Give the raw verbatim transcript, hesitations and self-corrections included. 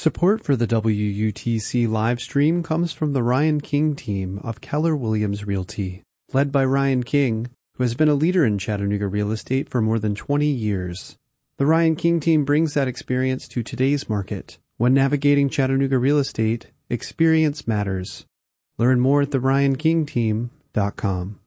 Support for the W U T C live stream comes from the Ryan King team of Keller Williams Realty, led by Ryan King, who has been a leader in Chattanooga real estate for more than twenty years. The Ryan King team brings that experience to today's market. When navigating Chattanooga real estate, experience matters. Learn more at the ryan king team dot com.